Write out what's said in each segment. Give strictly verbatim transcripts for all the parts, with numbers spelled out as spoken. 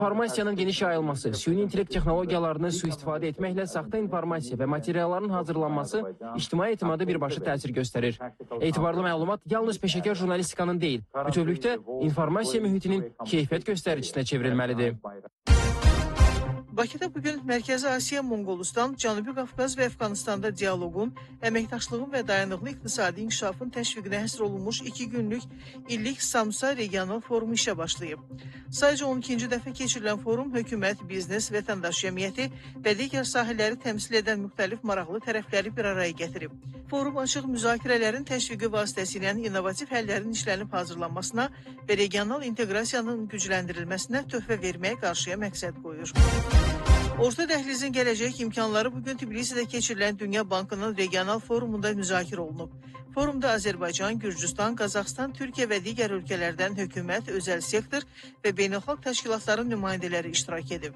İnformasiyanın geniş yayılması, süni intellekt texnologiyalarını sui-istifadə etməklə saxta informasiya və materialların hazırlanması ictimai etimada birbaşa təsir göstərir. Etibarlı məlumat yalnız peşəkar jurnalistikanın deyil, bütövlükdə informasiya mühitinin keyfiyyət göstəricisine çevrilməlidir. Bakıda bugün Mərkəzi Asiya, Monqolistan, Cənubi Qafqaz və Əfqanistanda dialoqun, əməkdaşlığın və dayanıqlı iqtisadi inkişafın təşviqinə həsr olunmuş iki günlük illik Samsa regional forumu işə başlayıb. Sadəcə on ikinci dəfə keçirilən forum hökumət, biznes, vətəndaş cəmiyyəti və digər sahələri təmsil edən müxtəlif maraqlı tərəfləri bir araya gətirib. Forum açıq müzakirələrin təşviqi vasitəsilə innovativ həllərin işlənib hazırlanmasına və regional inteqrasiyanın gücləndirilməsinə töhfə verməyə qarşıya məqsəd qoyur. Orta dəhlizin gələcək imkanları bugün Tbilisidə keçirilən Dünya Bankının regional forumunda müzakirə olunub. Forumda Azərbaycan, Gürcüstan, Qazaxstan, Türkiyə və digər ölkələrdən hökumət, özəl sektor və beynəlxalq təşkilatların nümayəndələri iştirak edib.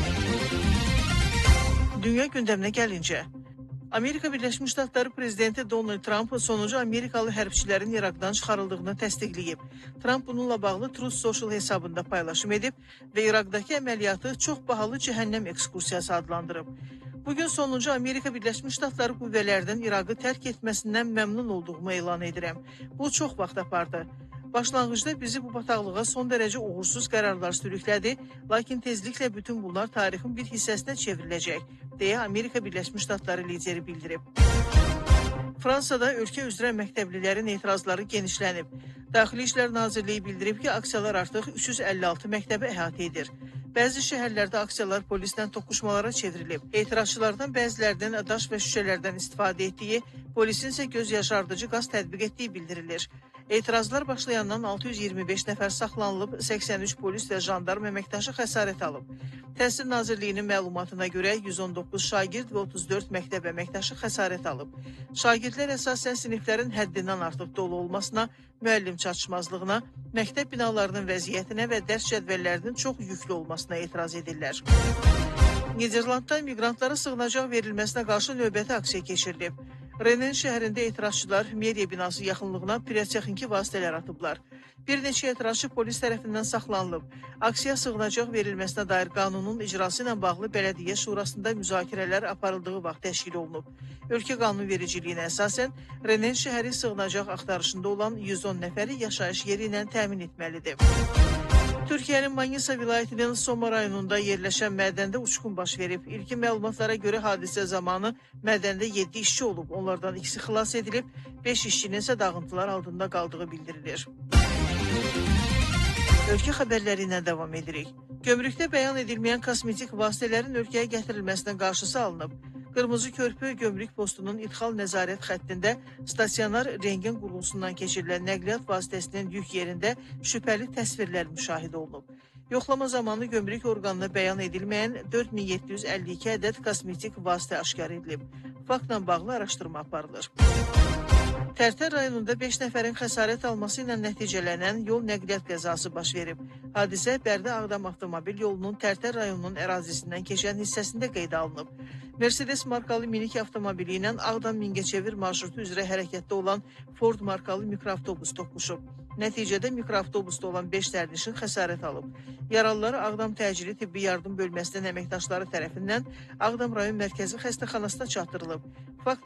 Dünya gündəminə gəlincə, Amerika Birləşmiş Ştatları prezidenti Donald Trump sonuncu Amerikalı hərbçilərin İraqdan çıxarıldığını təsdiqləyib. Trump bununla bağlı Truth Social hesabında paylaşım edib və İraqdakı əməliyyatı çox bahalı cəhənnəm ekskursiyası adlandırıb. Bugün sonuncu Amerika Birləşmiş Ştatları qüvvələrdən İraqı tərk etməsindən məmnun olduğumu elan edirəm. Bu çox vaxt apardı. Başlanğıcda bizi bu bataqlığa son dərəcə uğursuz qərarlar sürüklədi, lakin tezliklə bütün bunlar tarixin bir hissəsinə çevriləcək, deyə Amerika Birləşmiş Ştatları lideri bildirib. Fransada ölkə üzrə məktəblilərin etirazları genişlənib. Daxili İşlər Nazirliyi bildirib ki, aksiyalar artıq üç yüz əlli altı məktəbi əhatə edir. Bəzi şəhərlərdə aksiyalar polislə toqquşmalara çevrilib. Etirazçılardan bəzilərinin daş və şüşələrdən istifadə etdiyi, polisin isə göz yaşardıcı qaz tətbiq etdiyi bildirilir. Etirazlar başlayandan altı yüz iyirmi beş nəfər saxlanılıb, səksən üç polis və jandarm əməkdaşı xəsarət alıb. Təhsil Nazirliyinin məlumatına görə yüz on doqquz şagird və otuz dörd məktəb əməkdaşı xəsarət alıb. Şagirdlər əsasən siniflərin həddindən artıq dolu olmasına, müəllim çatışmazlığına, məktəb binalarının vəziyyətinə və dərs cədvəllərinin çox yüklü olmasına etiraz edirlər. Niderlandda miqrantlara sığınacaq verilməsinə qarşı növbəti aksiya keçirilib. Renen şəhərində etirazçılar meriya binası yaxınlığına pirotexniki vasitələr atıblar. Bir neçə etirazçı polis tərəfindən saxlanılıb. Aksiya sığınacaq verilməsinə dair qanunun icrası ilə bağlı Bələdiyyə Şurasında müzakirələr aparıldığı vaxt təşkil olunub. Ölkə qanunvericiliyinə əsasən Renen şəhəri sığınacaq axtarışında olan yüz on nəfəri yaşayış yeri ilə təmin etməlidir. Türkiyənin Manisa vilayətinin Soma rayonunda yerləşən mədəndə uçqun baş verib. İlkin məlumatlara görə hadisə zamanı mədəndə yeddi işçi olub. Onlardan ikisi xilas edilib, beş işçinin isə dağıntılar altında qaldığı bildirilir. Ölkə xəbərləri ilə davam edirik. Gömrükdə bəyan edilməyən kosmetik vasitələrin ölkəyə gətirilməsinə qarşısı alınıb. Qırmızı Körpü gömrük postunun idxal nəzarət xəttində stasionar rengen qurğusundan keçirilən nəqliyyat vasitəsinin yük yerində şübhəli təsvirlər müşahidə olunub. Yoxlama zamanı gömrük orqanına bəyan edilməyən dörd min yeddi yüz əlli iki ədəd kosmetik vasitə aşkar edilib. Faktla bağlı araşdırma aparılır. Tərtər rayonunda beş nəfərin xəsarət alması ilə nəticələnən yol nəqliyyat qəzası baş verib. Hadisə Bərdə-Ağdam avtomobil yolunun Tərtər rayonunun ərazisindən keçən hissəsində qeydə alınıb. Mercedes markalı minik avtomobili ilə Ağdam-Mingəçevir marşrutu üzrə hərəkətdə olan Ford markalı mikroavtobus toqquşub. Nəticədə mikroavtobusda olan beş sərnişin xəsarət alıb. Yaralıları Ağdam Təcili Tibbi Yardım Bölməsinin əməkdaşları tərəfindən Ağdam rayon mərkəzi xəstəxanasına çatdırılıb.